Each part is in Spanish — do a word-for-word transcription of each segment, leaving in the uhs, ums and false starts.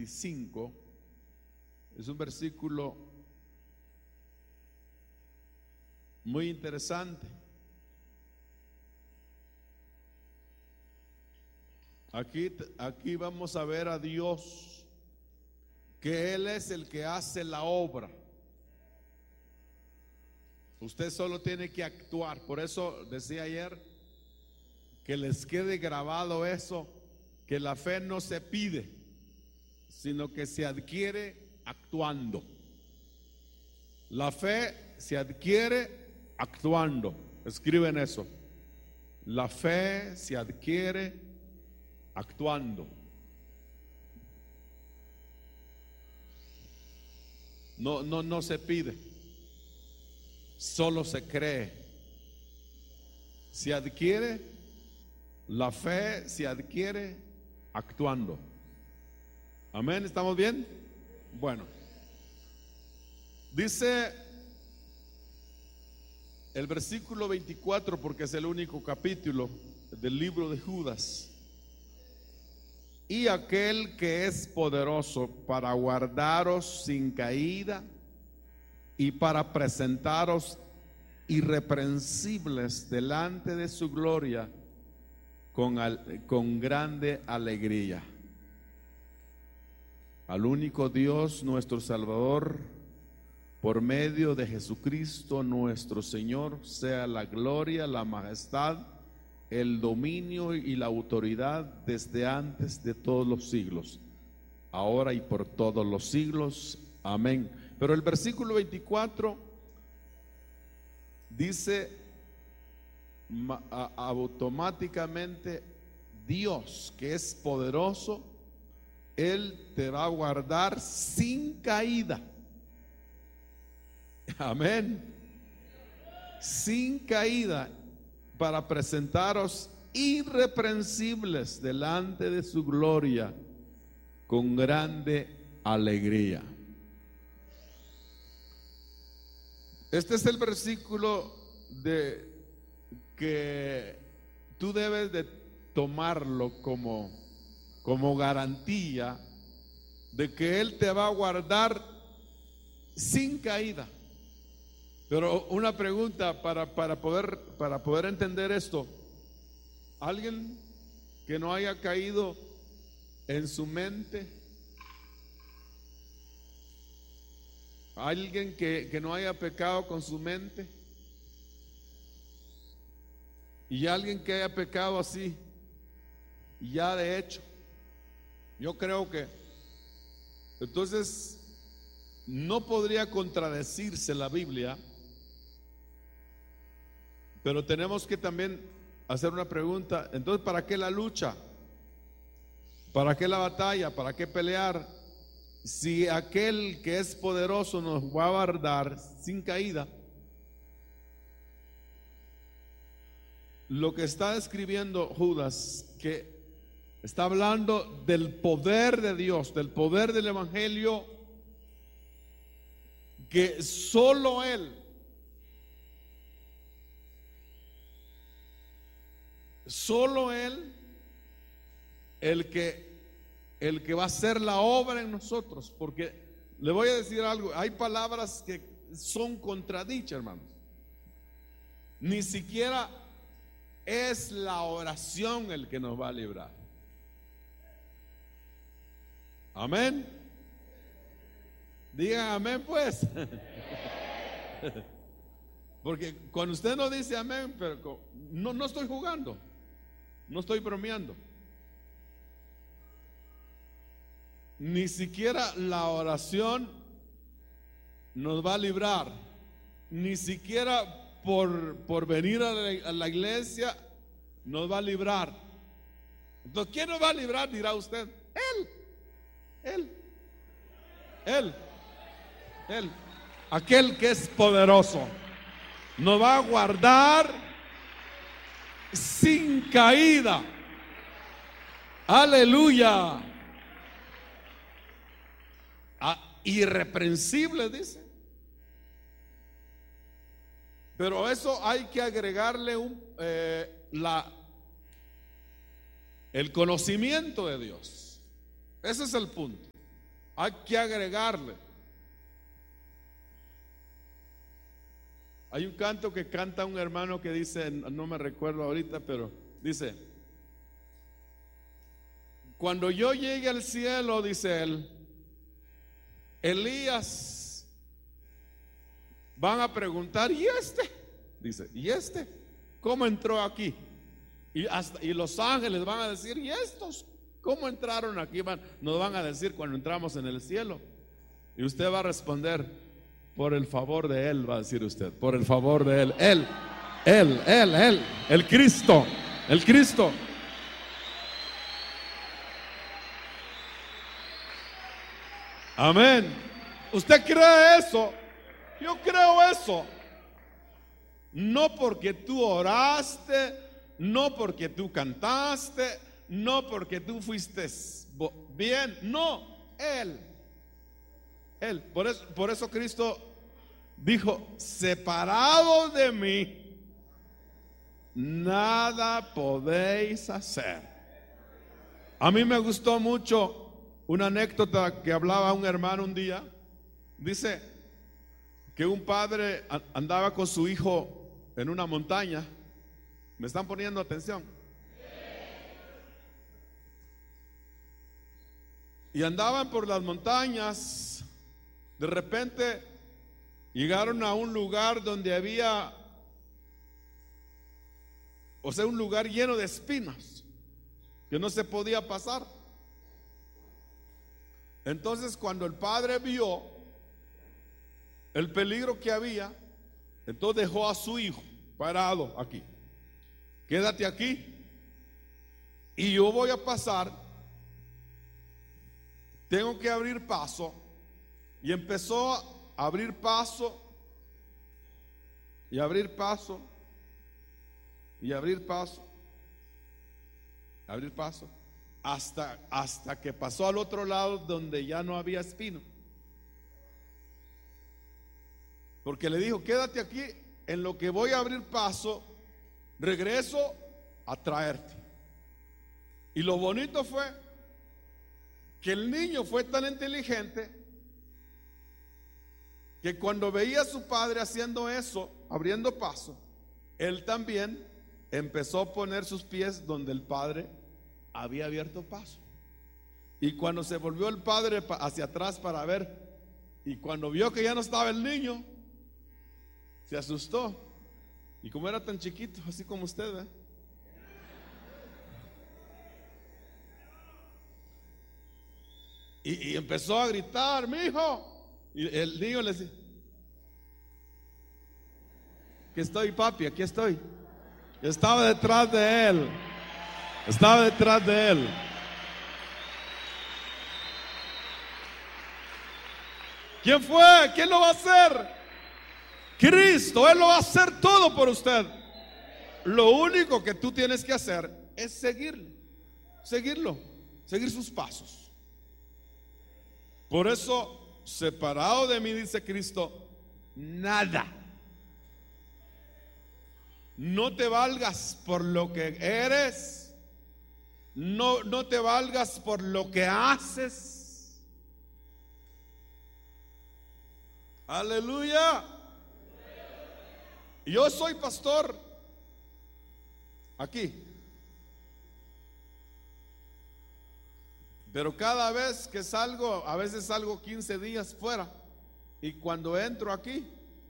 veinticinco. Es un versículo muy interesante. Aquí, aquí vamos a ver a Dios, que Él es el que hace la obra. Usted solo tiene que actuar. Por eso decía ayer que les quede grabado eso, que la fe no se pide, sino que se adquiere actuando. La fe se adquiere actuando. Escriben eso. La fe se adquiere actuando. No, no, no se pide, solo se cree. Se adquiere, la fe se adquiere actuando. Amén, ¿estamos bien? Bueno, dice el versículo veinticuatro, porque es el único capítulo del libro de Judas: y aquel que es poderoso para guardaros sin caída y para presentaros irreprensibles delante de su gloria con, al, con grande alegría. Al único Dios nuestro Salvador, por medio de Jesucristo nuestro Señor, sea la gloria, la majestad, el dominio y la autoridad desde antes de todos los siglos, ahora y por todos los siglos. Amén. Pero el versículo veinticuatro dice automáticamente: Dios, que es poderoso, Él te va a guardar sin caída. Amén. Sin caída, para presentaros irreprensibles delante de su gloria con grande alegría. Este es el versículo de que tú debes de tomarlo como, como garantía de que Él te va a guardar sin caída. Pero una pregunta para, para, poder, para poder entender esto: ¿alguien que no haya caído en su mente? ¿Alguien que, que no haya pecado con su mente? ¿Y alguien que haya pecado así, ya de hecho? Yo creo que entonces no podría contradecirse la Biblia. Pero tenemos que también hacer una pregunta. Entonces, ¿para qué la lucha? ¿Para qué la batalla? ¿Para qué pelear? Si aquel que es poderoso nos va a guardar sin caída. Lo que está escribiendo Judas, que está hablando del poder de Dios, del poder del Evangelio, que solo Él, solo Él, el que el que va a hacer la obra en nosotros. Porque le voy a decir algo, hay palabras que son contradichas, hermanos. Ni siquiera es la oración el que nos va a librar. Amén. Digan amén, pues. Porque cuando usted no dice amén, pero no, no estoy jugando, no estoy bromeando. Ni siquiera la oración nos va a librar. Ni siquiera por, por venir a la, a la iglesia nos va a librar. Entonces, ¿quién nos va a librar? Dirá usted. Él. Él. Él. Él. Aquel que es poderoso nos va a guardar sin caída. Aleluya. Ah, irreprensible, dice. Pero eso hay que agregarle un, eh, la, el conocimiento de Dios. Ese es el punto. hay que agregarle. Hay un canto que canta un hermano que dice, no me recuerdo ahorita, pero dice: cuando yo llegue al cielo, dice él, Elías, van a preguntar, ¿y este? Dice, ¿y este? ¿Cómo entró aquí? Y, hasta, y los ángeles van a decir, ¿y estos? ¿Cómo entraron aquí? Van, nos van a decir cuando entramos en el cielo. Y usted va a responder, por el favor de Él, va a decir usted, por el favor de Él. Él, Él, Él, Él, el Cristo, el Cristo. Amén. ¿Usted cree eso? Yo creo eso. No porque tú oraste, no porque tú cantaste, no porque tú fuiste bien, no, Él. Él. Por eso, por eso Cristo dijo, separado de mí, nada podéis hacer. A mí me gustó mucho una anécdota que hablaba un hermano un día. Dice que un padre andaba con su hijo en una montaña. ¿Me están poniendo atención? Y andaban por las montañas. De repente llegaron a un lugar donde había, o sea, un lugar lleno de espinas que no se podía pasar. Entonces, cuando el padre vio el peligro que había, entonces dejó a su hijo parado aquí. Quédate aquí y yo voy a pasar. Tengo que abrir paso. Y empezó a abrir paso y abrir paso y abrir paso, abrir paso, hasta, hasta que pasó al otro lado donde ya no había espino. Porque le dijo, quédate aquí, en lo que voy a abrir paso, regreso a traerte. Y lo bonito fue que el niño fue tan inteligente que cuando veía a su padre haciendo eso, abriendo paso, él también empezó a poner sus pies donde el padre había abierto paso. Y cuando se volvió el padre hacia atrás para ver, y cuando vio que ya no estaba el niño, se asustó. Y como era tan chiquito, así como usted, ¿eh? y, y empezó a gritar, mi hijo. Y el niño le dice, aquí estoy, papi, aquí estoy. Yo estaba detrás de él. Estaba detrás de él. ¿Quién fue? ¿Quién lo va a hacer? Cristo. Él lo va a hacer todo por usted. Lo único que tú tienes que hacer es seguirle, seguirlo, seguir sus pasos. Por eso, separado de mí, dice Cristo, nada. No te valgas por lo que eres, no, no te valgas por lo que haces. Aleluya. Yo soy pastor aquí, pero cada vez que salgo, a veces salgo quince días fuera, y cuando entro aquí,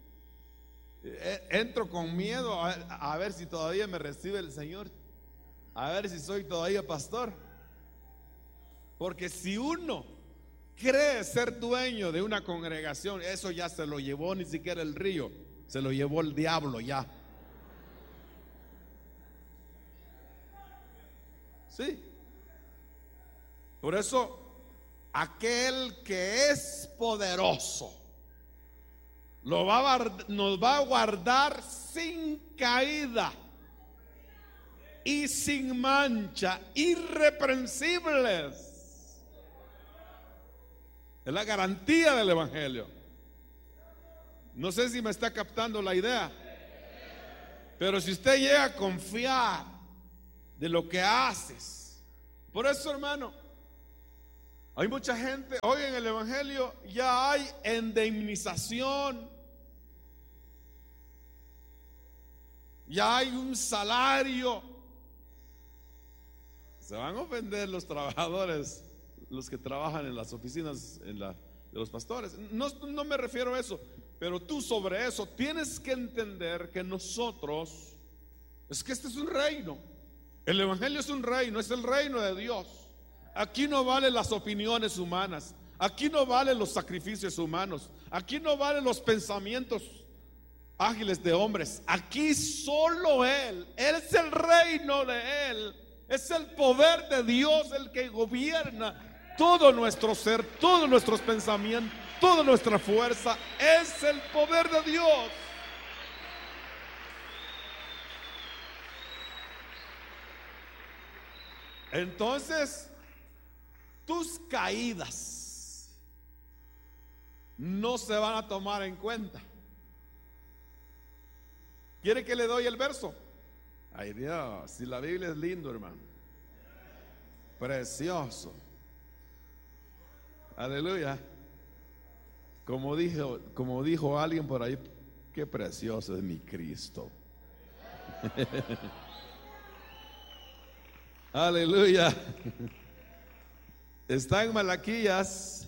entro con miedo a, a ver si todavía me recibe el Señor, a ver si soy todavía pastor. Porque si uno cree ser dueño de una congregación, eso ya se lo llevó ni siquiera el río, se lo llevó el diablo ya. Sí. Por eso, aquel que es poderoso lo va a, nos va a guardar sin caída y sin mancha, irreprensibles. Es la garantía del Evangelio. No sé si me está captando la idea, pero si usted llega a confiar de lo que haces, por eso, hermano, Hay mucha gente, hoy en el Evangelio ya hay indemnización, ya hay un salario. Se van a ofender los trabajadores, los que trabajan en las oficinas en la, de los pastores. No, no me refiero a eso, pero tú sobre eso tienes que entender que nosotros, es que este es un reino. El Evangelio es un reino, es el reino de Dios. Aquí no valen las opiniones humanas, aquí no valen los sacrificios humanos, aquí no valen los pensamientos ágiles de hombres. Aquí solo Él, Él es el reino de Él, es el poder de Dios el que gobierna todo nuestro ser, todos nuestros pensamientos, toda nuestra fuerza. Es el poder de Dios. Entonces, tus caídas no se van a tomar en cuenta. ¿Quiere que le doy el verso? Ay Dios, si la Biblia es lindo, hermano. Precioso. Aleluya. Como dijo, como dijo alguien por ahí, qué precioso es mi Cristo. Aleluya. Está en Malaquías.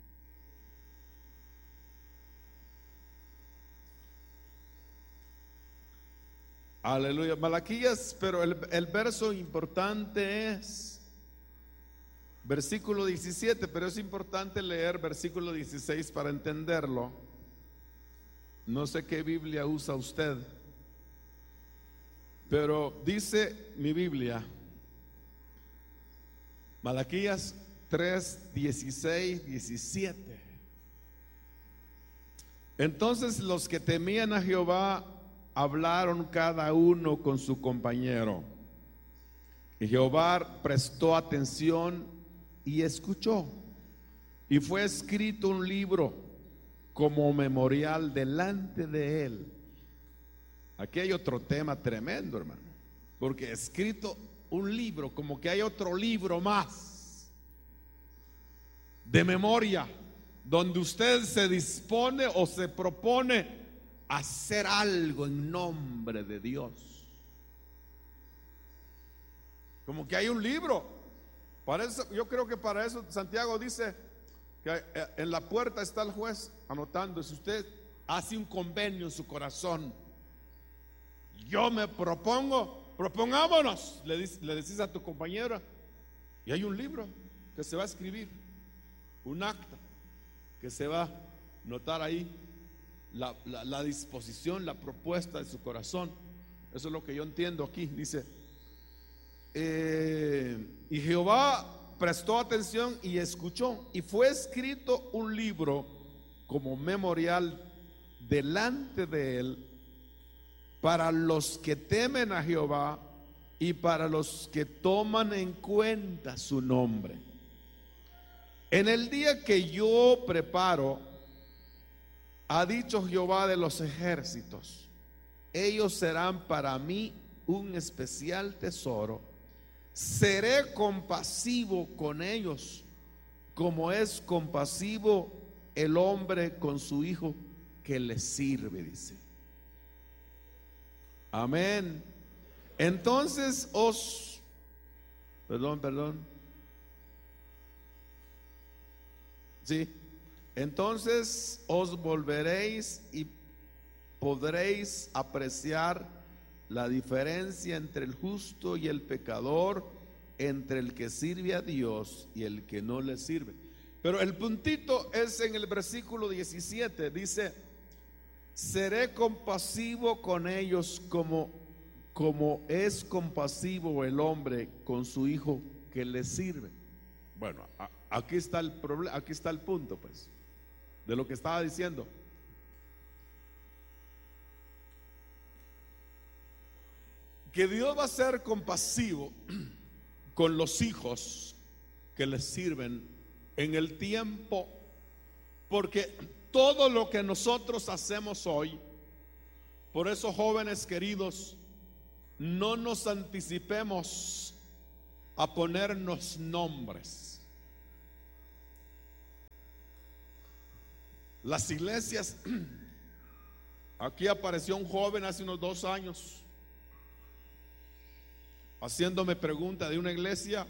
Aleluya. Malaquías, pero el, el verso importante es versículo diecisiete, pero es importante leer versículo dieciséis para entenderlo. No sé qué Biblia usa usted, pero dice mi Biblia, Malaquías tres, dieciséis, diecisiete. Entonces los que temían a Jehová hablaron cada uno con su compañero, y Jehová prestó atención y escuchó, y fue escrito un libro como memorial delante de él. Aquí hay otro tema tremendo, hermano, porque escrito un libro, como que hay otro libro más de memoria, donde usted se dispone o se propone hacer algo en nombre de Dios. Como que hay un libro. Para eso, yo creo que para eso Santiago dice que en la puerta está el juez anotando. Si usted hace un convenio en su corazón, yo me propongo, propongámonos, le, dice, le decís a tu compañera, y hay un libro que se va a escribir, un acta que se va a notar ahí. La, la, la disposición, la propuesta de su corazón. Eso es lo que yo entiendo aquí. Dice, eh, y Jehová prestó atención y escuchó, y fue escrito un libro como memorial delante de él para los que temen a Jehová y para los que toman en cuenta su nombre. En el día que yo preparo, ha dicho Jehová de los ejércitos, ellos serán para mí un especial tesoro. Seré compasivo con ellos, como es compasivo el hombre con su hijo que le sirve, dice. Amén. Entonces os, perdón, perdón. Sí. Entonces os volveréis y podréis apreciar la diferencia entre el justo y el pecador, entre el que sirve a Dios y el que no le sirve. Pero el puntito es en el versículo diecisiete, dice, seré compasivo con ellos como, como es compasivo el hombre con su hijo que le sirve. Bueno, a, aquí está el problema, aquí está el punto, pues, de lo que estaba diciendo. Que Dios va a ser compasivo con los hijos que les sirven en el tiempo, porque todo lo que nosotros hacemos hoy, por eso, jóvenes queridos, no nos anticipemos a ponernos nombres. las iglesias. Aquí apareció un joven hace unos dos años haciéndome pregunta de una iglesia.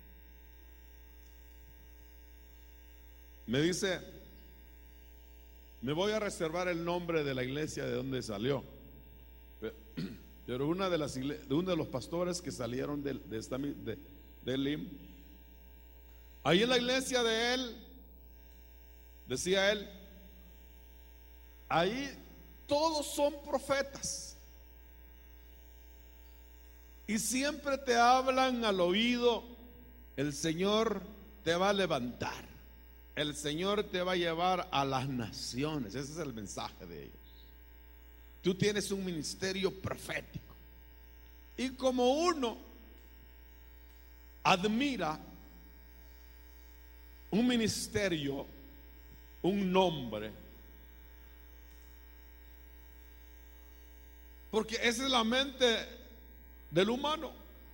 Me dice: me voy a reservar el nombre de la iglesia de donde salió, pero una de las igle- de uno de los pastores que salieron de, de, esta, de, de L I M, ahí en la iglesia de él, decía él, ahí todos son profetas y siempre te hablan al oído: el Señor te va a levantar, el Señor te va a llevar a las naciones. Ese es el mensaje de ellos. Tú tienes un ministerio profético. Y como uno admira un ministerio, un nombre, porque esa es la mente del humano.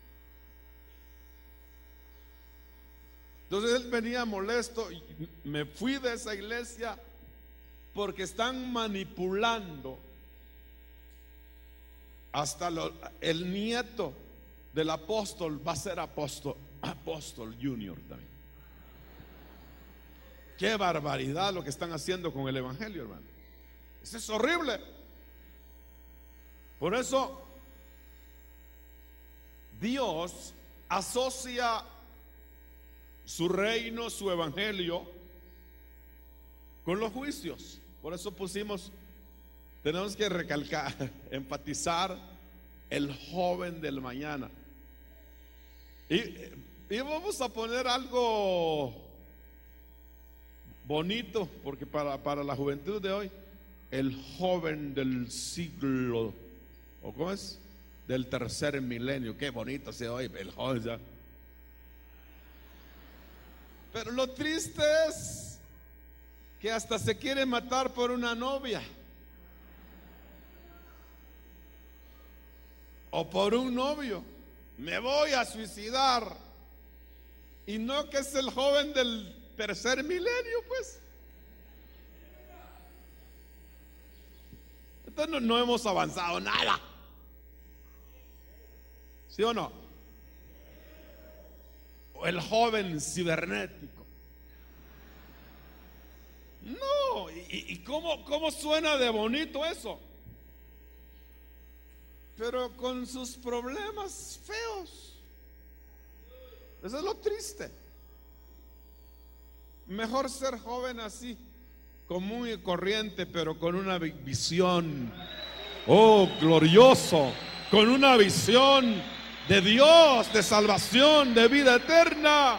Entonces él venía molesto y me fui de esa iglesia porque están manipulando hasta lo, el nieto del apóstol va a ser apóstol, apóstol junior también. Qué barbaridad lo que están haciendo con el evangelio, hermano. Eso es horrible. Por eso Dios asocia su reino, su evangelio, con los juicios. Por eso pusimos, tenemos que recalcar, enfatizar el joven del mañana. Y, y vamos a poner algo bonito, porque para, para la juventud de hoy, el joven del siglo, ¿o cómo es? Del tercer milenio. Qué bonito se oye, el joven ya. Pero lo triste es que hasta se quiere matar por una novia o por un novio. Me voy a suicidar. Y no que es el joven del tercer milenio, pues. Entonces no, no hemos avanzado nada. ¿Sí o no? O el joven cibernético. No, y, y cómo, cómo suena de bonito eso, pero con sus problemas feos. Eso es lo triste. Mejor ser joven así, común y corriente, pero con una visión, oh, glorioso, con una visión de Dios, de salvación, de vida eterna.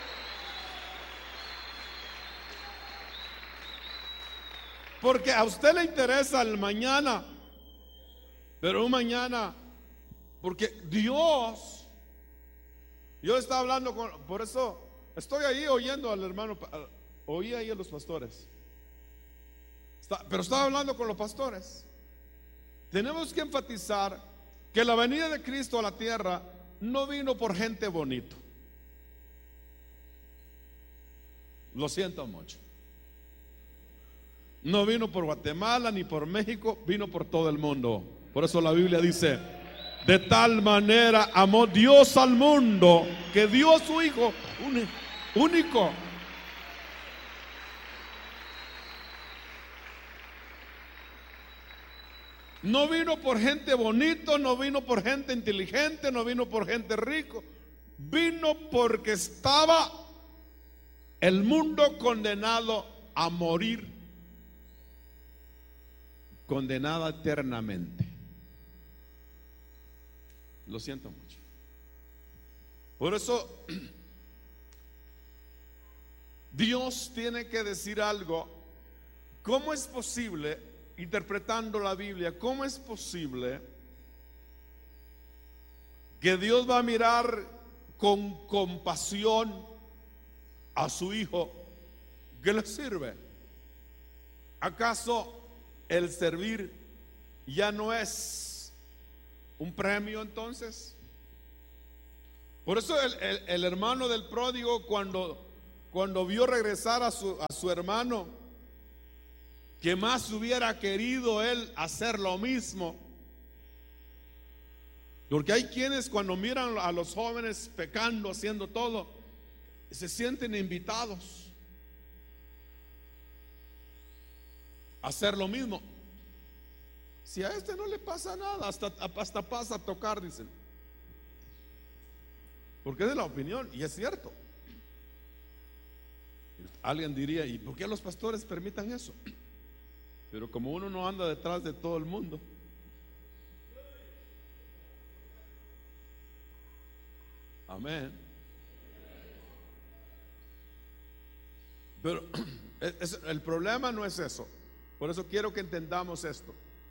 Porque a usted le interesa el mañana, pero un mañana, porque Dios, yo estaba hablando con, por eso estoy ahí oyendo al hermano, oí ahí a los pastores, Está, pero estaba hablando con los pastores. Tenemos que enfatizar que la venida de Cristo a la tierra no vino por gente bonito. Lo siento mucho. No vino por Guatemala ni por México, vino por todo el mundo. Por eso la Biblia dice: de tal manera amó Dios al mundo que dio a su Hijo único. No vino por gente bonito, no vino por gente inteligente, no vino por gente rico. Vino porque estaba el mundo condenado a morir, condenada eternamente. Lo siento mucho. Por eso Dios tiene que decir algo. ¿Cómo es posible, interpretando la Biblia, cómo es posible que Dios va a mirar con compasión a su Hijo que le sirve? ¿Acaso el servir ya no es un premio entonces? Por eso el, el, el hermano del pródigo, cuando, cuando vio regresar a su, a su hermano, que más hubiera querido él hacer lo mismo. Porque hay quienes cuando miran a los jóvenes pecando, haciendo todo, se sienten invitados a hacer lo mismo. Si a este no le pasa nada, hasta, hasta pasa a tocar, dicen. Porque es de la opinión, y es cierto. Alguien diría, ¿y por qué los pastores permitan eso? Pero como uno no anda detrás de todo el mundo, amén. Pero es, el problema no es eso. Por eso quiero que entendamos esto: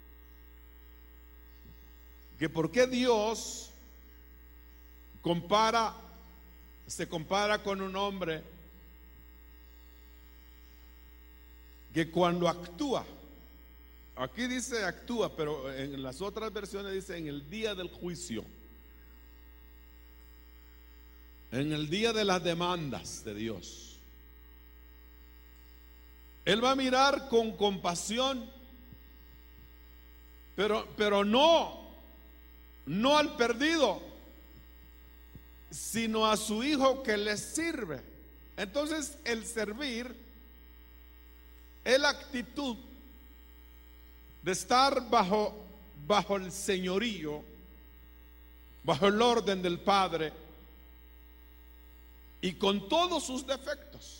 que por qué Dios compara, se compara con un hombre que cuando actúa, aquí dice actúa, pero en las otras versiones dice en el día del juicio, en el día de las demandas de Dios, Él va a mirar con compasión, pero, pero no, no al perdido, sino a su hijo que le sirve. Entonces el servir es la actitud de estar bajo, bajo el señorío, bajo el orden del Padre, y con todos sus defectos.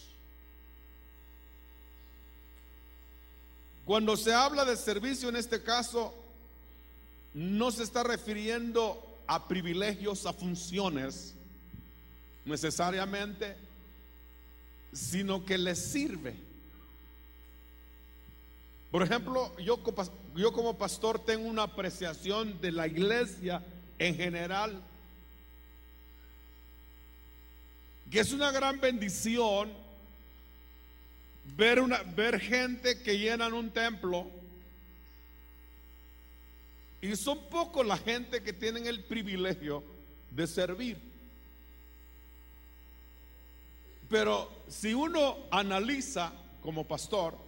Cuando se habla de servicio en este caso, no se está refiriendo a privilegios, a funciones necesariamente, sino que les sirve. Por ejemplo, yo, yo como pastor tengo una apreciación de la iglesia en general, que es una gran bendición ver, una, ver gente que llenan un templo, y son pocos la gente que tienen el privilegio de servir. Pero si uno analiza como pastor,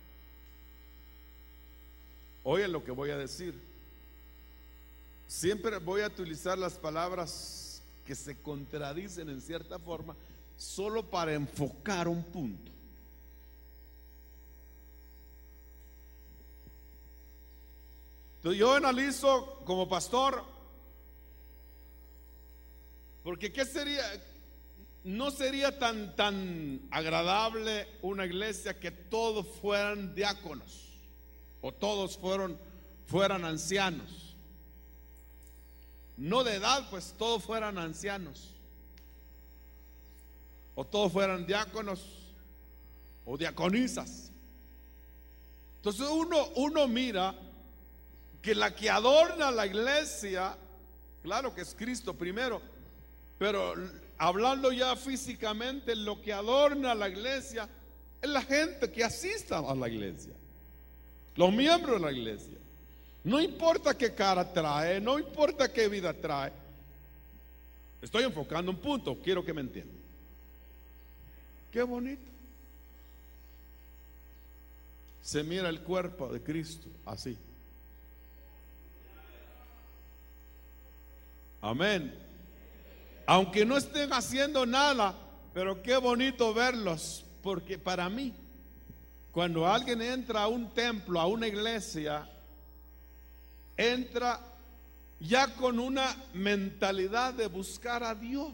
oye lo que voy a decir, siempre voy a utilizar las palabras que se contradicen en cierta forma, solo para enfocar un punto. Entonces yo analizo como pastor, porque qué sería, no sería tan, tan agradable una iglesia que todos fueran diáconos o todos fueron, fueran ancianos, no de edad, pues todos fueran ancianos, o todos fueran diáconos o diaconisas. Entonces uno, uno mira que la que adorna la iglesia, claro que es Cristo primero, pero hablando ya físicamente, lo que adorna la iglesia es la gente que asista a la iglesia, los miembros de la iglesia. No importa qué cara trae, no importa qué vida trae. Estoy enfocando un punto, quiero que me entiendan. Qué bonito se mira el cuerpo de Cristo así. Amén. Aunque no estén haciendo nada, pero qué bonito verlos, porque para mí, cuando alguien entra a un templo, a una iglesia, entra ya con una mentalidad de buscar a Dios.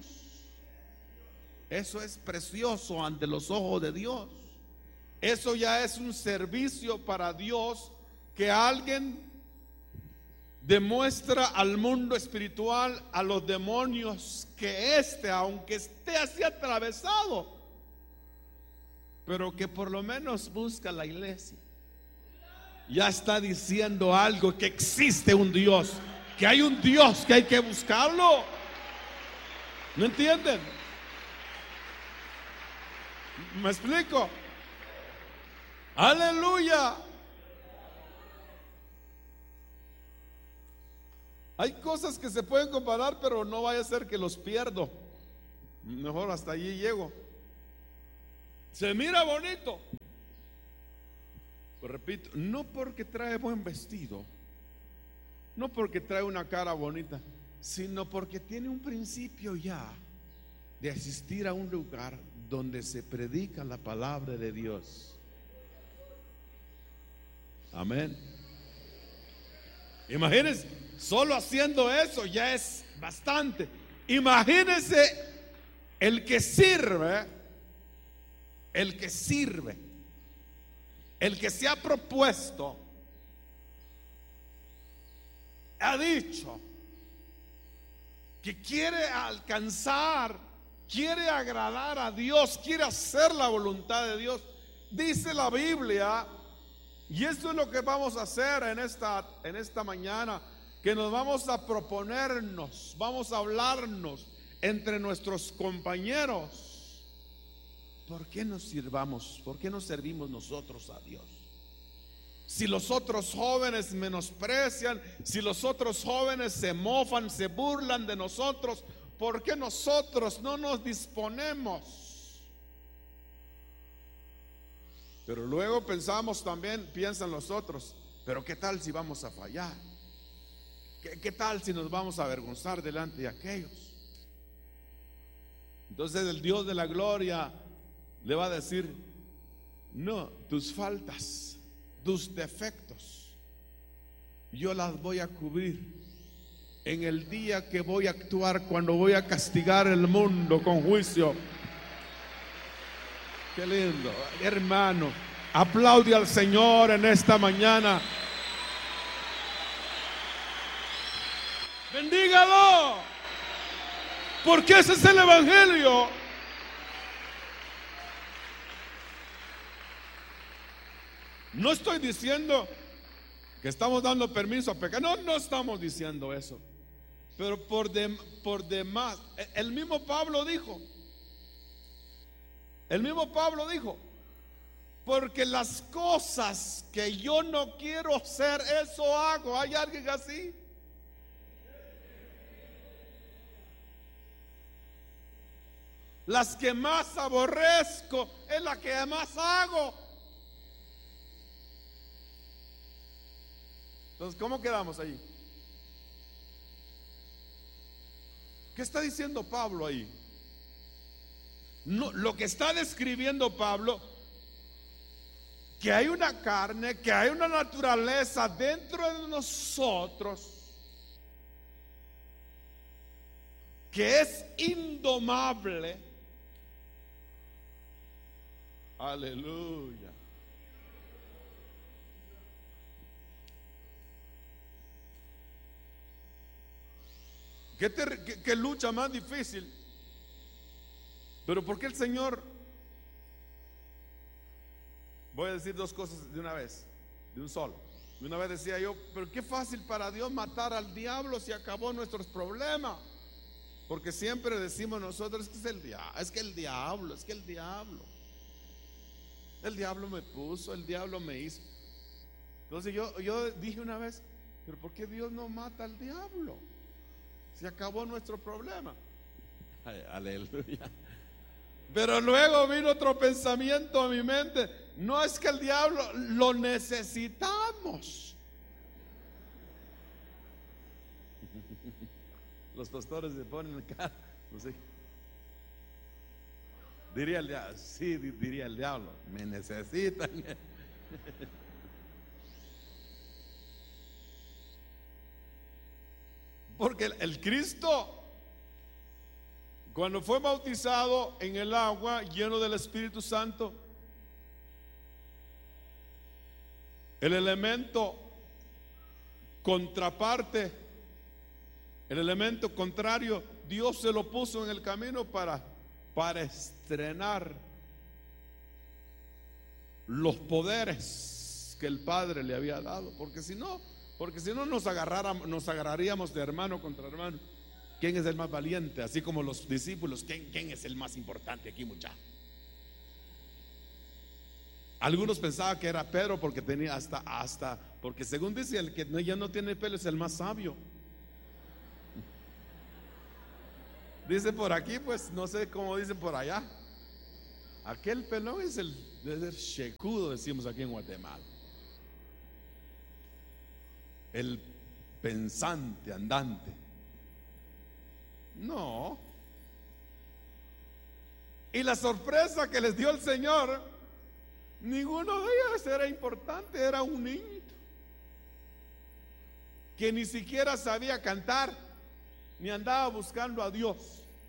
Eso es precioso ante los ojos de Dios. Eso ya es un servicio para Dios, que alguien demuestra al mundo espiritual, a los demonios, que éste, aunque esté así atravesado, pero que por lo menos busca la iglesia, ya está diciendo algo, que existe un Dios, que hay un Dios que hay que buscarlo. ¿No entienden? ¿Me explico? Aleluya. Hay cosas que se pueden comparar, pero no vaya a ser que los pierdo. Mejor hasta allí llego. Se mira bonito, Pues repito, no porque trae buen vestido, no porque trae una cara bonita, sino porque tiene un principio ya de asistir a un lugar donde se predica la palabra de Dios. Amén. Imagínense, solo haciendo eso ya es bastante. Imagínense el que sirve, el que sirve, el que se ha propuesto, ha dicho que quiere alcanzar, quiere agradar a Dios, quiere hacer la voluntad de Dios. Dice la Biblia, y esto es lo que vamos a hacer en esta, en esta mañana, que nos vamos a proponernos, vamos a hablarnos entre nuestros compañeros. ¿Por qué nos sirvamos? ¿Por qué nos servimos nosotros a Dios? Si los otros jóvenes menosprecian, si los otros jóvenes se mofan, se burlan de nosotros, ¿por qué nosotros no nos disponemos? Pero luego pensamos también, piensan los otros, pero ¿qué tal si vamos a fallar? ¿Qué, qué tal si nos vamos a avergonzar delante de aquellos? Entonces el Dios de la gloria le va a decir, no, tus faltas, tus defectos, yo las voy a cubrir en el día que voy a actuar, cuando voy a castigar el mundo con juicio. Qué lindo, hermano. Aplaude al Señor en esta mañana. Bendígalo, porque ese es el evangelio. No estoy diciendo que estamos dando permiso a pecar. No, no estamos diciendo eso. Pero por, de, por demás, el mismo Pablo dijo, el mismo Pablo dijo, porque las cosas que yo no quiero hacer, eso hago. ¿Hay alguien así? Las que más aborrezco es la que más hago. Entonces, ¿cómo quedamos ahí? ¿Qué está diciendo Pablo ahí? No, lo que está describiendo Pablo, que hay una carne, que hay una naturaleza dentro de nosotros que es indomable. Aleluya. ¿Qué, te, qué, qué lucha más difícil? Pero ¿por qué el Señor? Voy a decir dos cosas de una vez, de un solo. De una vez decía yo, pero qué fácil para Dios matar al diablo si acabó nuestros problemas. Porque siempre decimos nosotros, es que es el diablo, es que el diablo, es que el diablo. El diablo me puso, el diablo me hizo. Entonces yo, yo dije una vez, pero ¿por qué Dios no mata al diablo? Se acabó nuestro problema. Ay, aleluya. Pero luego vino otro pensamiento a mi mente. No es que el diablo lo necesitamos. Los pastores se ponen acá, no sé. Diría el diablo, sí, diría el diablo, me necesitan. Porque el, el Cristo, cuando fue bautizado en el agua lleno del Espíritu Santo, el elemento contraparte, el elemento contrario, Dios se lo puso en el camino para, para estrenar los poderes que el Padre le había dado. Porque si no, porque si no nos agarráramos, nos agarraríamos de hermano contra hermano. ¿Quién es el más valiente? Así como los discípulos, ¿quién, quién es el más importante aquí, muchachos? Algunos pensaban que era Pedro porque tenía hasta, hasta, porque según dice, el que no, ya no tiene pelo es el más sabio. Dice por aquí, pues no sé cómo dicen por allá. Aquel pelón es el, es el checudo, decimos aquí en Guatemala. el pensante andante. No. Y la sorpresa que les dio el Señor, ninguno de ellos era importante, era un niño que ni siquiera sabía cantar, ni andaba buscando a Dios.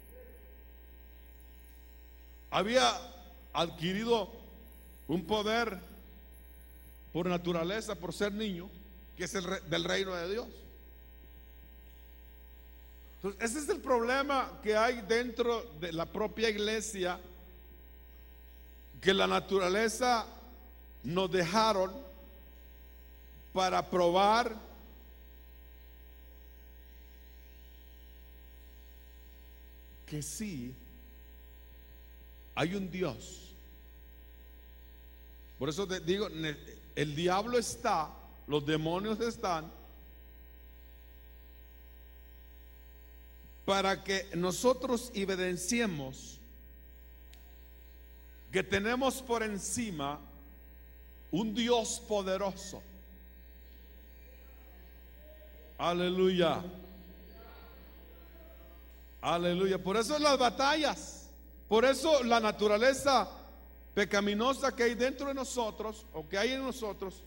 Había adquirido un poder por naturaleza, por ser niño, que es el re- del reino de Dios. Entonces, ese es el problema que hay dentro de la propia iglesia, que la naturaleza nos dejaron para probar que sí hay un Dios. Por eso te digo, el diablo está, los demonios están para que nosotros evidenciemos que tenemos por encima un Dios poderoso. Aleluya. Aleluya. Por eso las batallas, por eso la naturaleza pecaminosa que hay dentro de nosotros, o que hay en nosotros,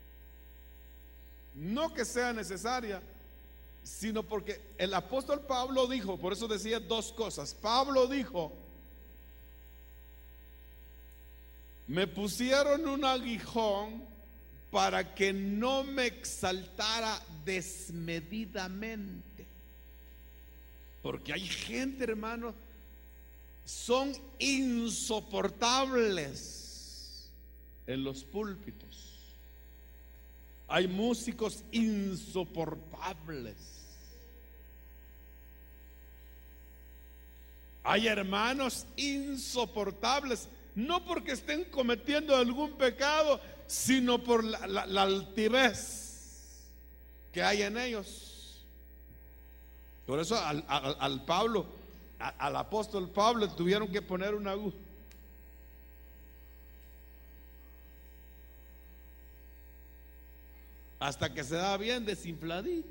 no que sea necesaria, sino porque el apóstol Pablo dijo, por eso decía dos cosas. Pablo dijo: me pusieron un aguijón para que no me exaltara desmedidamente. Porque hay gente, hermano, son insoportables en los púlpitos. Hay músicos insoportables. Hay hermanos insoportables, no porque estén cometiendo algún pecado, sino por la, la, la altivez que hay en ellos. Por eso al, al, al Pablo, al apóstol Pablo, tuvieron que poner una aguja. Hasta que se da bien desinfladito.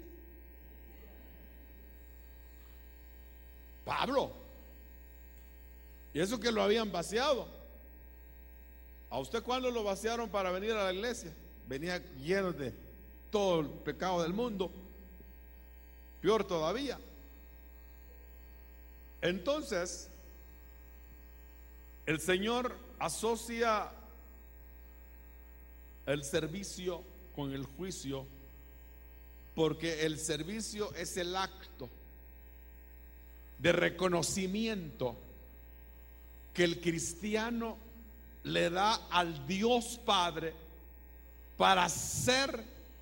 Pablo. Y eso que lo habían vaciado. ¿A usted cuándo lo vaciaron para venir a la iglesia? Venía lleno de todo el pecado del mundo. Peor todavía. Entonces, el Señor asocia el servicio con el juicio, porque el servicio es el acto de reconocimiento que el cristiano le da al Dios Padre para hacer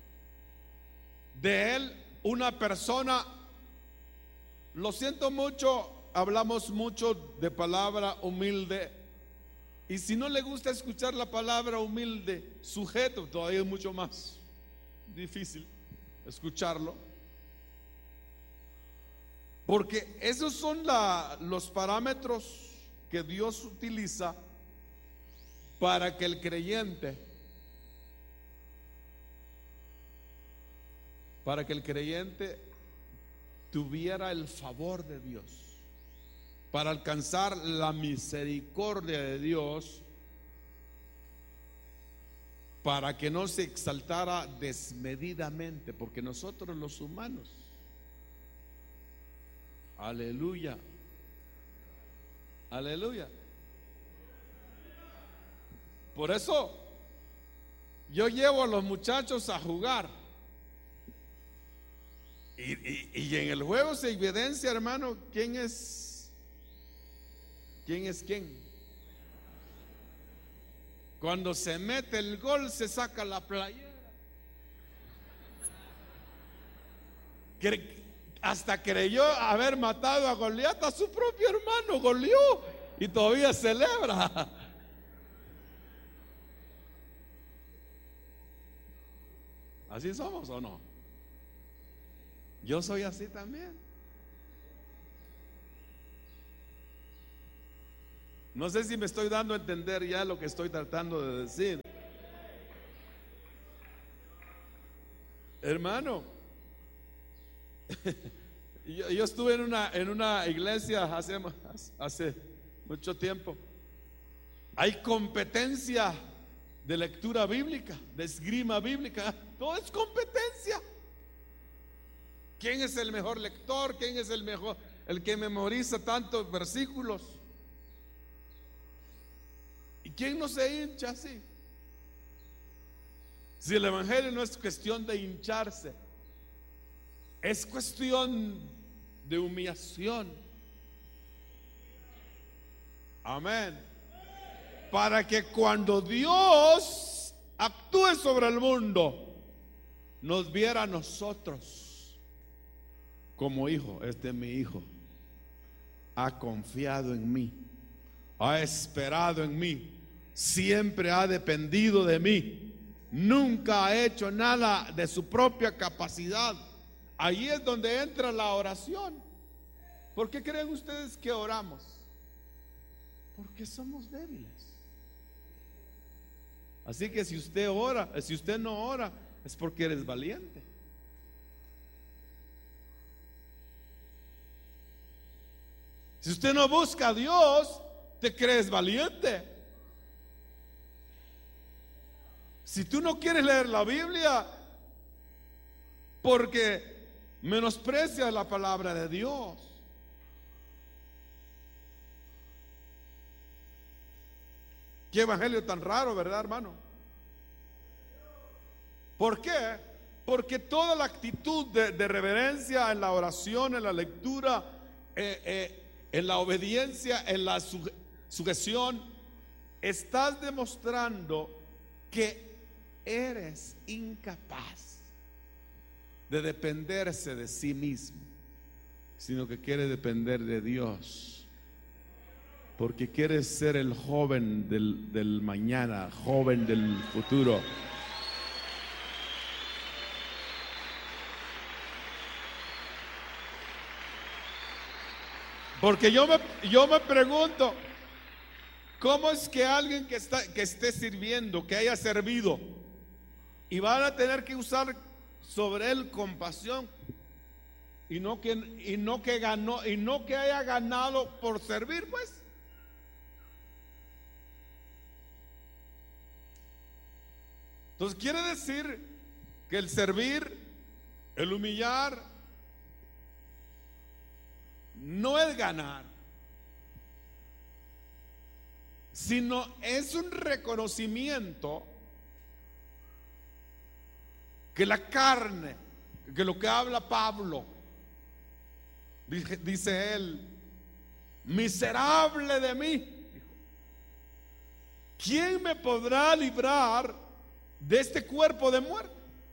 de él una persona. Lo siento mucho, hablamos mucho de palabra humilde, y si no le gusta escuchar la palabra humilde, sujeto, todavía es mucho más difícil escucharlo, porque esos son la, los parámetros que Dios utiliza para que el creyente para que el creyente tuviera el favor de Dios, para alcanzar la misericordia de Dios, para que no se exaltara desmedidamente, porque nosotros los humanos, aleluya, aleluya. Por eso yo llevo a los muchachos a jugar, y, y, y en el juego se evidencia, hermano, quién es quién es quién. Cuando se mete el gol, se saca la playera. Hasta creyó haber matado a Goliat, a su propio hermano goleó, y todavía celebra. ¿Así somos o no? Yo soy así también. No sé si me estoy dando a entender ya lo que estoy tratando de decir. Hermano, yo, yo estuve en una, en una iglesia hace, hace mucho tiempo. Hay competencia de lectura bíblica, de esgrima bíblica. Todo es competencia. ¿Quién es el mejor lector? ¿Quién es el mejor, el que memoriza tantos versículos? ¿Y quién no se hincha así? Si el evangelio no es cuestión de hincharse, es cuestión de humillación. Amén. Para que cuando Dios actúe sobre el mundo, nos viera a nosotros como hijo. Este es mi hijo, ha confiado en mí, ha esperado en mí, siempre ha dependido de mí, nunca ha hecho nada de su propia capacidad. Ahí es donde entra la oración. ¿Por qué creen ustedes que oramos? Porque somos débiles. Así que si usted ora, si usted no ora, es porque eres valiente. Si usted no busca a Dios, te crees valiente. Si tú no quieres leer la Biblia porque menosprecias la palabra de Dios. Qué evangelio tan raro, ¿verdad, hermano? ¿Por qué? Porque toda la actitud de, de reverencia en la oración, en la lectura, eh, eh, en la obediencia, en la suge- sujeción, estás demostrando que eres incapaz de dependerse de sí mismo, sino que quiere depender de Dios. Porque quieres ser el joven del, del mañana, joven del futuro. Porque yo me, yo me pregunto, ¿cómo es que alguien que, está, que esté sirviendo, que haya servido, y van a tener que usar sobre él compasión, y no que, y no que ganó, y no que haya ganado por servir, pues? Entonces quiere decir que el servir, el humillar, no es ganar, sino es un reconocimiento que la carne, que lo que habla Pablo, dice, dice él, miserable de mí, ¿quién me podrá librar de este cuerpo de muerte?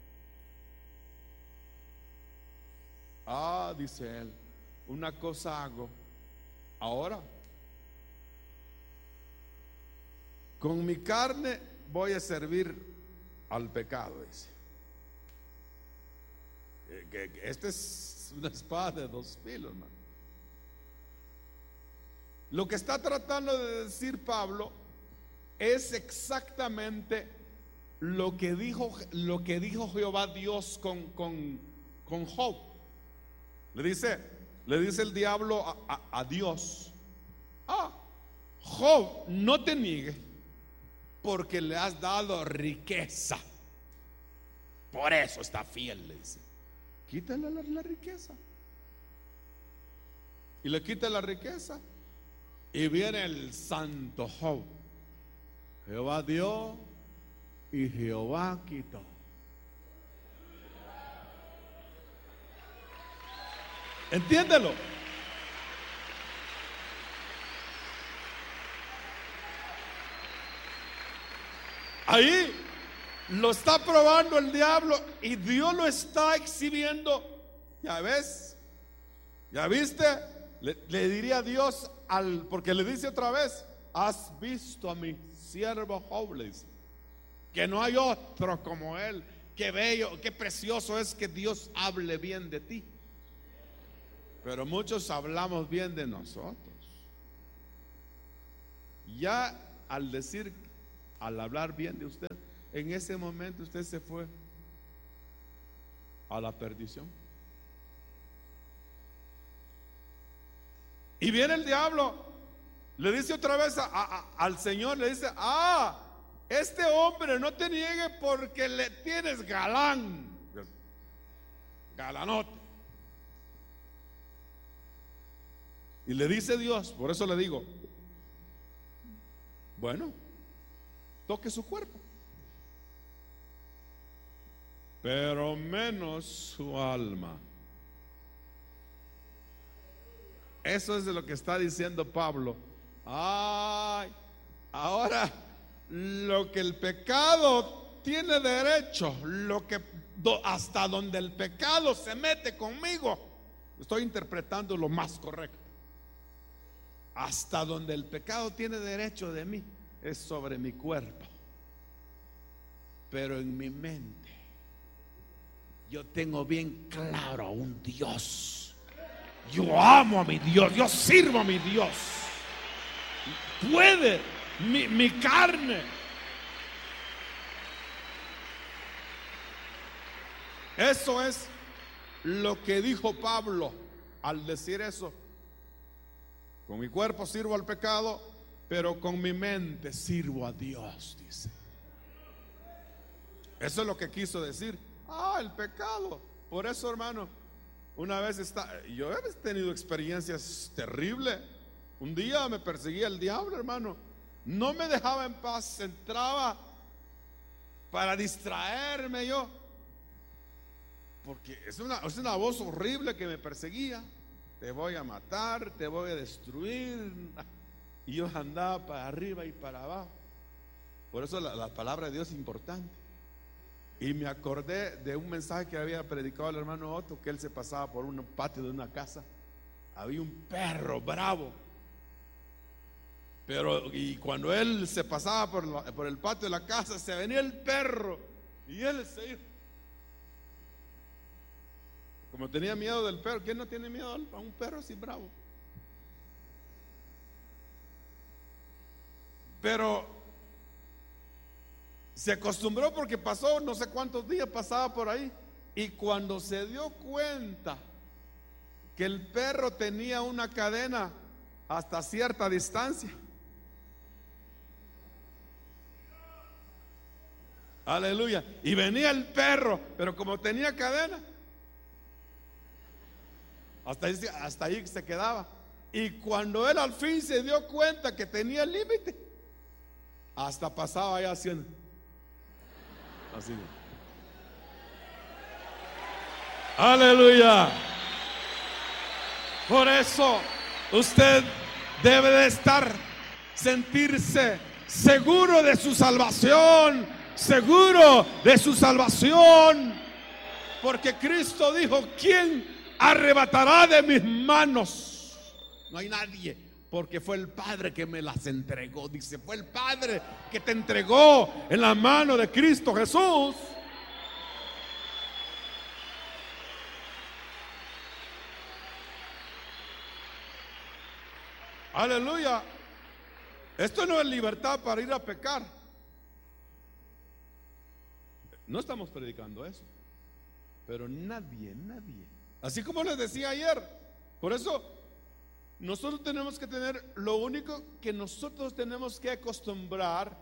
Ah, dice él, una cosa hago ahora, con mi carne voy a servir al pecado, dice. Esta es una espada de dos filos, hermano. Lo que está tratando de decir Pablo es exactamente lo que dijo, lo que dijo Jehová Dios con, con, con Job. Le dice, le dice el diablo a, a, a Dios: ah, Job, no te niegues, porque le has dado riqueza, por eso está fiel, le dice. Quítale la, la riqueza. Y le quita la riqueza, y viene el santo Job. Jehová dio y Jehová quitó. Entiéndelo. Ahí lo está probando el diablo y Dios lo está exhibiendo. Ya ves, ya viste, le, le diría a Dios al, porque le dice otra vez: has visto a mi siervo Job, le dice, que no hay otro como él. Qué bello, qué precioso es que Dios hable bien de ti. Pero muchos hablamos bien de nosotros. Ya al decir, al hablar bien de usted, en ese momento usted se fue. a la perdición. Y viene el diablo, le dice otra vez a, a, al Señor, le dice: ah, este hombre no te niegue porque le tienes galán, galanote. Y le dice Dios, por eso le digo, bueno, toque su cuerpo, pero menos su alma. Eso es de lo que está diciendo Pablo. Ay, ahora lo que el pecado tiene derecho, lo que do, hasta donde el pecado se mete conmigo, estoy interpretando lo más correcto. Hasta donde el pecado tiene derecho de mí es sobre mi cuerpo, pero en mi mente yo tengo bien claro a un Dios. Yo amo a mi Dios, yo sirvo a mi Dios. Puede mi, mi carne. Eso es lo que dijo Pablo al decir eso. Con mi cuerpo sirvo al pecado, pero con mi mente sirvo a Dios, dice. Eso es lo que quiso decir. Ah, el pecado. Por eso, hermano, una vez está, yo he tenido experiencias terribles. Un día me perseguía el diablo, hermano. No me dejaba en paz. Entraba para distraerme yo, porque es una, es una voz horrible que me perseguía. Te voy a matar, te voy a destruir. Y yo andaba para arriba y para abajo. Por eso la, la palabra de Dios es importante. Y me acordé de un mensaje que había predicado el hermano Otto, que él se pasaba por un patio de una casa. Había un perro bravo. Pero y cuando él se pasaba por, la, por el patio de la casa, se venía el perro y él se iba. Como tenía miedo del perro. ¿Quién no tiene miedo a un perro así bravo? Pero se acostumbró porque pasó no sé cuántos días, pasaba por ahí. Y cuando se dio cuenta que el perro tenía una cadena hasta cierta distancia, aleluya, y venía el perro, pero como tenía cadena, hasta ahí, hasta ahí se quedaba. Y cuando él al fin se dio cuenta que tenía el límite, hasta pasaba ahí haciendo así. Aleluya. Por eso usted debe de estar, sentirse seguro de su salvación, seguro de su salvación, porque Cristo dijo: ¿quién arrebatará de mis manos? No hay nadie, porque fue el Padre que me las entregó. Dice, fue el Padre que te entregó en la mano de Cristo Jesús. Aleluya. Esto no es libertad para ir a pecar. No estamos predicando eso. Pero nadie, nadie. Así como les decía ayer. Por eso nosotros tenemos que tener, lo único que nosotros tenemos que acostumbrar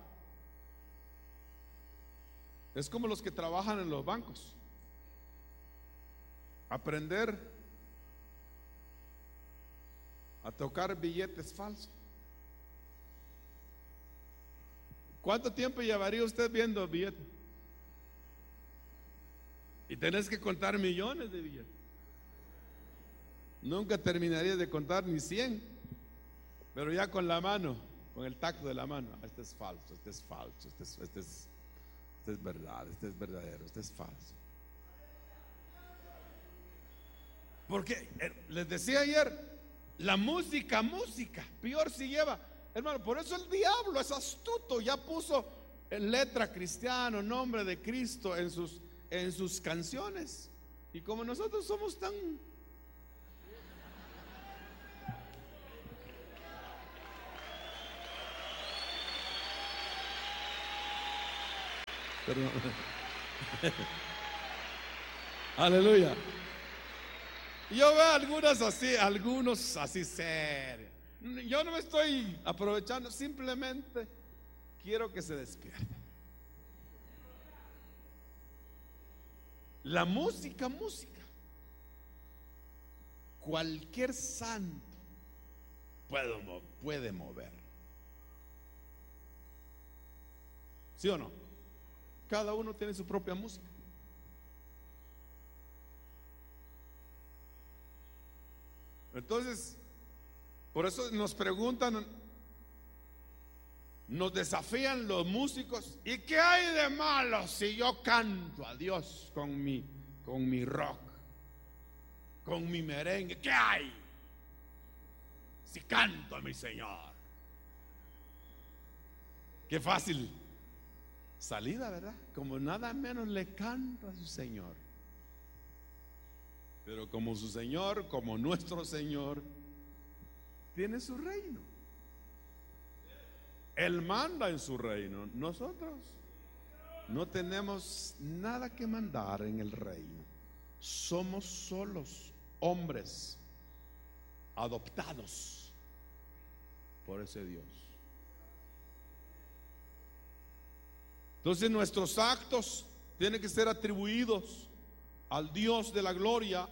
es como los que trabajan en los bancos. Aprender a tocar billetes falsos. ¿Cuánto tiempo llevaría usted viendo billetes? Y tenés que contar millones de billetes. Nunca terminaría de contar ni cien. Pero ya con la mano, con el tacto de la mano, este es falso, este es falso, este es, este es, este es verdad, este es verdadero, este es falso. Porque eh, les decía ayer, la música, música, peor si lleva, hermano, por eso el diablo es astuto, ya puso en letra cristiano, nombre de Cristo en sus, en sus canciones. Y como nosotros somos tan... Aleluya. Yo veo algunas así, algunos así serios. Yo no me estoy aprovechando, simplemente quiero que se despierten. La música, música. Cualquier santo puede, puede mover. ¿Sí o no? Cada uno tiene su propia música. Entonces, por eso nos preguntan, nos desafían los músicos: ¿y qué hay de malo si yo canto a Dios con mi, con mi rock, con mi merengue? ¿Qué hay si canto a mi Señor? Qué fácil salida, ¿verdad? Como nada menos le canto a su Señor. Pero como su Señor, como nuestro Señor, tiene su reino. Él manda en su reino. Nosotros no tenemos nada que mandar en el reino. Somos solos hombres adoptados por ese Dios. Entonces nuestros actos tienen que ser atribuidos al Dios de la gloria.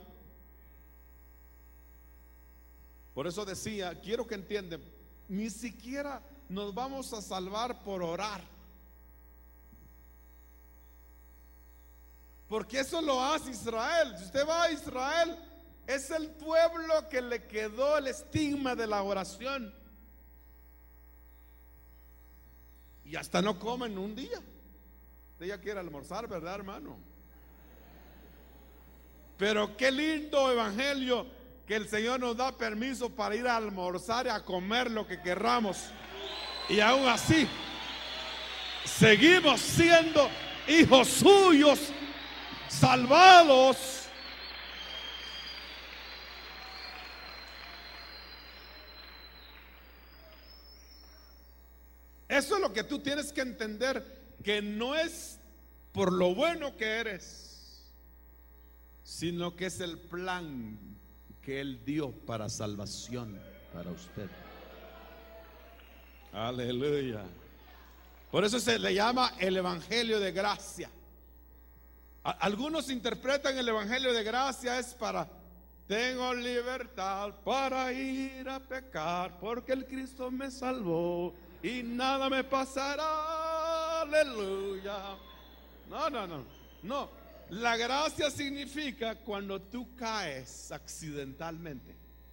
Por eso decía, quiero que entiendan, ni siquiera nos vamos a salvar por orar, porque eso lo hace Israel. Si usted va a Israel, es el pueblo que le quedó el estigma de la oración, y hasta no comen un día. Usted ya quiere almorzar, ¿verdad, hermano? Pero qué lindo evangelio, que el Señor nos da permiso para ir a almorzar y a comer lo que querramos, y aún así seguimos siendo hijos suyos, salvados. Eso es lo que tú tienes que entender, que no es por lo bueno que eres, sino que es el plan que Él dio para salvación para usted. Aleluya. Por eso se le llama el evangelio de gracia. Algunos interpretan el evangelio de gracia es para: tengo libertad para ir a pecar, porque el Cristo me salvó y nada me pasará. Aleluya. No, no, no, no. La gracia significa cuando tú caes accidentalmente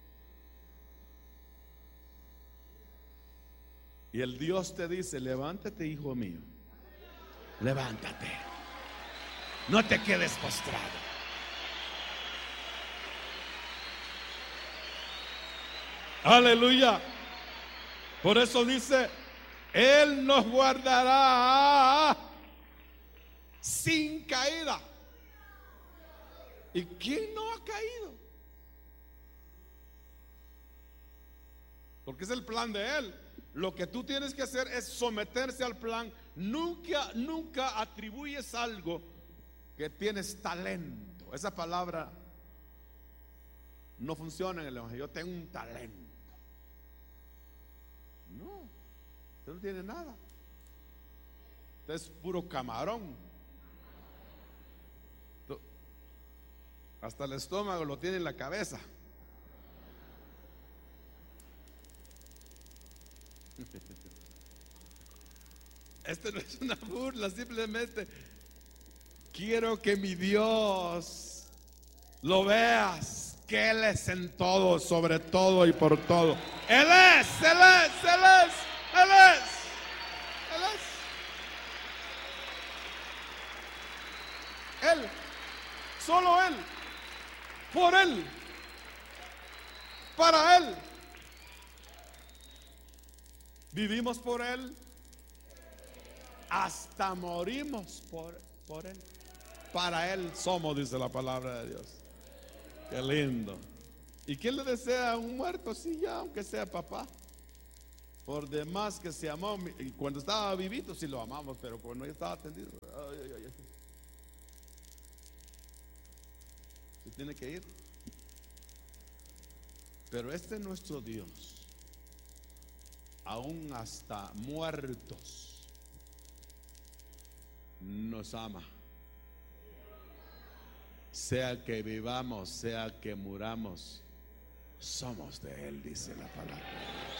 y el Dios te dice: levántate, hijo mío, levántate, no te quedes postrado. Aleluya. Por eso dice: Él nos guardará sin caída. ¿Y quién no ha caído? Porque es el plan de Él. Lo que tú tienes que hacer es someterse al plan. Nunca, nunca atribuyes algo que tienes talento. Esa palabra no funciona en el evangelio. Yo tengo un talento. No, usted no tiene nada. Usted es puro camarón. Hasta el estómago lo tiene en la cabeza. Esto no es una burla, simplemente quiero que mi Dios lo veas, que Él es en todo, sobre todo y por todo. Él es, Él es, Él es, Él es, Él es. Él, solo Él, por Él, para Él. Vivimos por Él, hasta morimos por, por Él. Para Él somos, dice la palabra de Dios. Qué lindo. ¿Y quién le desea a un muerto? Sí, ya, aunque sea papá. Por demás que se amó. Y cuando estaba vivito sí lo amamos, pero cuando ya estaba atendido, ay, ay, ay. se tiene que ir. Pero este nuestro Dios, aún hasta muertos, nos ama. Sea que vivamos, sea que muramos, somos de Él, dice la palabra de Dios.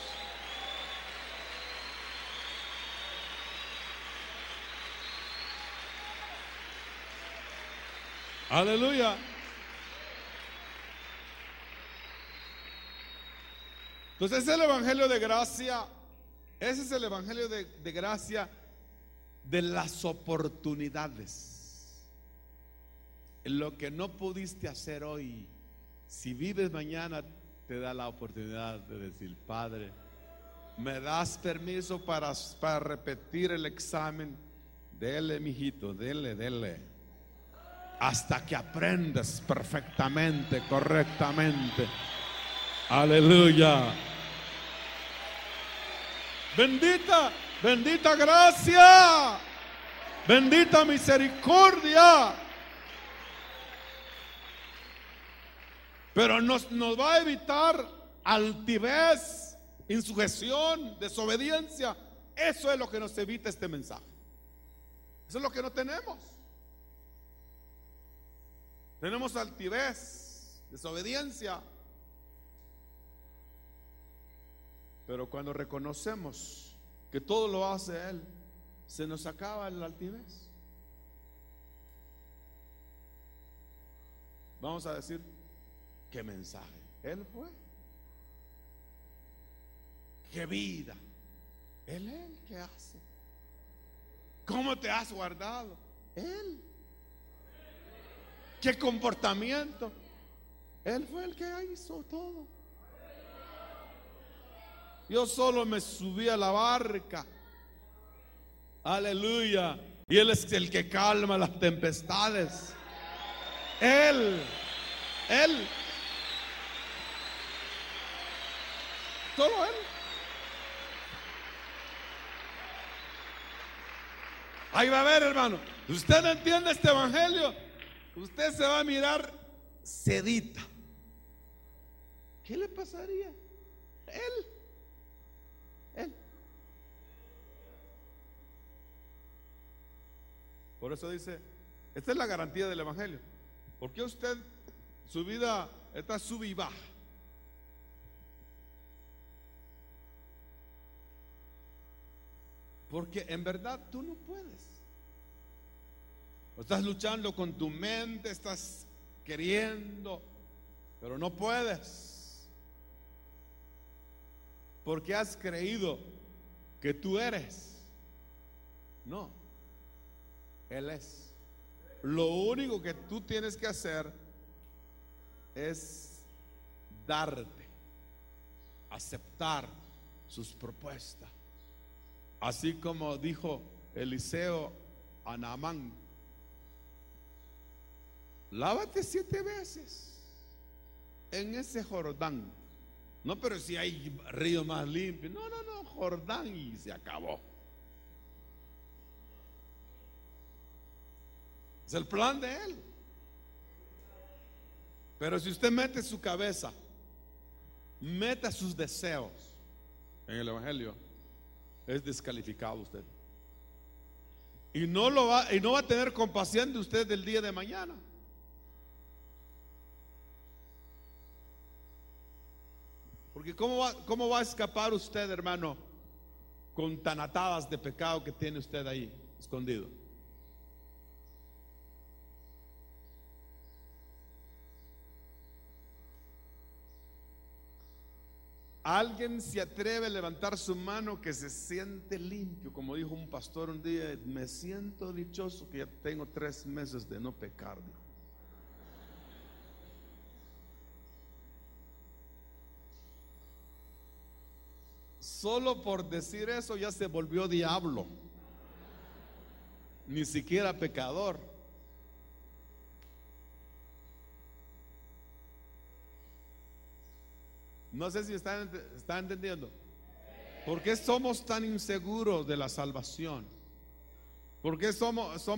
Aleluya. Entonces ese es el evangelio de gracia. Ese es el evangelio de, de gracia de las oportunidades. Lo que no pudiste hacer hoy, si vives mañana, te da la oportunidad de decir: Padre, ¿me das permiso para, para repetir el examen? Dele, mijito, dele, dele, hasta que aprendas perfectamente, correctamente. Aleluya. Bendita, bendita gracia, bendita misericordia. Pero nos, nos va a evitar altivez, insujeción, desobediencia. Eso es lo que nos evita este mensaje. Eso es lo que no tenemos. Tenemos altivez, desobediencia. Pero cuando reconocemos que todo lo hace Él, se nos acaba la altivez. Vamos a decir: ¿qué mensaje? Él fue. ¿Qué vida? Él es el que hace. ¿Cómo te has guardado? Él. ¿Qué comportamiento? Él fue el que hizo todo. Yo solo me subí a la barca. Aleluya. Y Él es el que calma las tempestades. Él. Él. Solo Él. Ahí va a ver, hermano. Usted no entiende este evangelio, usted se va a mirar sedita. ¿Qué le pasaría? Él. Él. Por eso dice, esta es la garantía del evangelio. ¿Por qué usted, su vida está sub y baja? Porque en verdad tú no puedes. Estás luchando con tu mente, estás queriendo, pero no puedes. Porque has creído que tú eres. No, Él es. Lo único que tú tienes que hacer es darte, aceptar sus propuestas. Así como dijo Eliseo a Naamán: lávate siete veces en ese Jordán. No, pero si hay río más limpio. No, no, no, Jordán, y se acabó. Es el plan de Él. Pero si usted mete su cabeza, meta sus deseos en el evangelio, es descalificado usted. Y no lo va, y no va a tener compasión de usted del día de mañana. Porque ¿cómo va, cómo va a escapar usted, hermano, con tan atadas de pecado que tiene usted ahí escondido? ¿Alguien se atreve a levantar su mano que se siente limpio? Como dijo un pastor un día: me siento dichoso que ya tengo tres meses de no pecar. Solo por decir eso ya se volvió diablo, ni siquiera pecador. No sé si están, están entendiendo. ¿Por qué somos tan inseguros de la salvación? ¿Por qué somos, somos